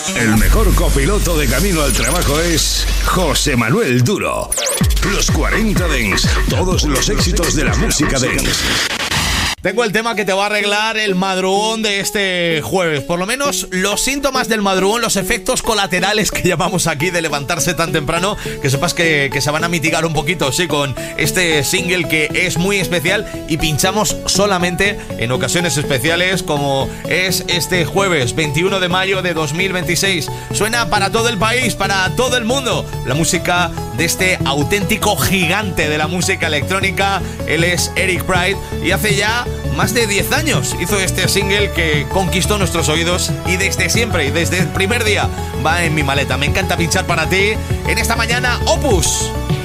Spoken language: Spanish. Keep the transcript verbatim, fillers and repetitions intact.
El mejor copiloto de camino al trabajo es José Manuel Duro. Los cuarenta Dance, todos los éxitos de la música dance. Tengo el tema que te va a arreglar el madrugón de este jueves. Por lo menos los síntomas del madrugón, los efectos colaterales que llamamos aquí de levantarse tan temprano, que sepas que, que se van a mitigar un poquito, sí, con este single que es muy especial y pinchamos solamente en ocasiones especiales, como es este jueves veintiuno de mayo de dos mil veintiséis. Suena para todo el país, para todo el mundo, la música de este auténtico gigante de la música electrónica. Él es Eric Prydz y hace ya más de diez años hizo este single que conquistó nuestros oídos y desde siempre y desde el primer día va en mi maleta. Me encanta pinchar para ti en esta mañana Opus.